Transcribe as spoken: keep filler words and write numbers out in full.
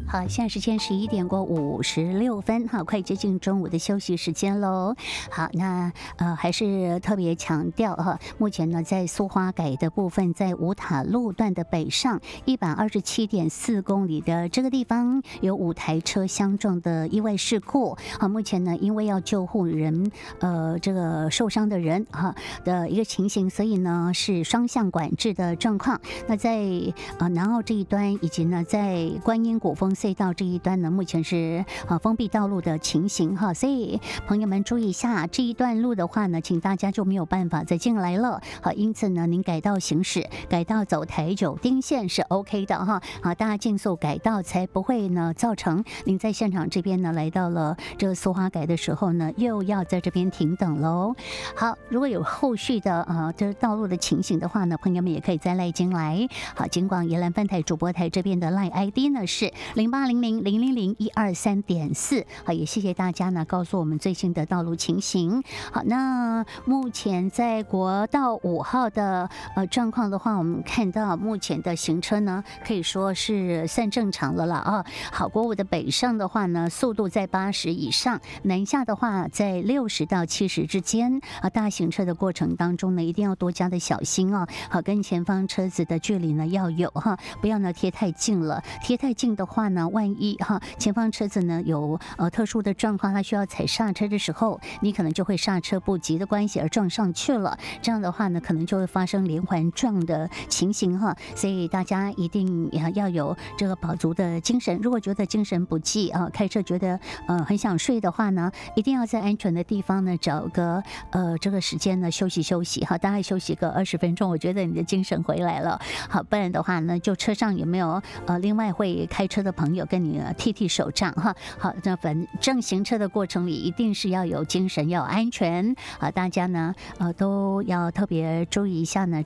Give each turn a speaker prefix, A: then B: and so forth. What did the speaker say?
A: 好，现在时间十一点过五十六分，哈，快接近中午的休息时间喽。好，那呃还是特别强调哈，目前呢在苏花改的部分，在五塔路段的北上一百二十七点四公里的这个地方，有五台车相撞的意外事故。好，目前呢因为要救护人，呃这个受伤的人哈的一个情形，所以呢是双向管制的状况。那在呃南澳这一端，以及呢在观音古风隧道这一端呢，目前是呃封闭道路的情形哈，所以朋友们注意一下，这一段路的话呢，请大家就没有办法再进来了。好，因此呢，您改道行驶，改道走台九丁线是 OK 的哈。好，大家尽速改道，才不会呢造成您在现场这边呢来到了这个苏花改的时候呢，又要在这边停等喽。好，如果有后续的呃这道路的情形的话呢，朋友们也可以再赖进来。好，金广宜兰分台主播台这边的赖 I D 呢是零八零零零零零一二三点四。好，也谢谢大家呢告诉我们最新的道路情形。好，那目前在国道五号的呃状况的话，我们看到目前的行车呢可以说是算正常了啦啊。好，国五的北上的话呢，速度在八十以上，南下的话在六十到七十之间啊。大行车的过程当中呢，一定要多加的小心哦。好，跟前方车子的距离呢要有哈，不要呢贴太近了，贴太近的话呢，万一哈前方车子呢有呃特殊的状况，它需要踩刹车的时候，你可能就会刹车不及的关系而撞上去了。这样的话呢，可能就会发生连环撞的情形哈。所以大家一定要有这个饱足的精神。如果觉得精神不济啊，开车觉得呃很想睡的话呢，一定要在安全的地方呢找个呃这个时间呢休息休息哈，大概休息个二十分钟，我觉得你的精神回来了。好，不然的话呢，就车上有没有呃另外会开车的朋友跟你替替手账哈？好，那反正行车的过程里一定是要有精神，要有安全啊，大家呢呃都要特别注意一下呢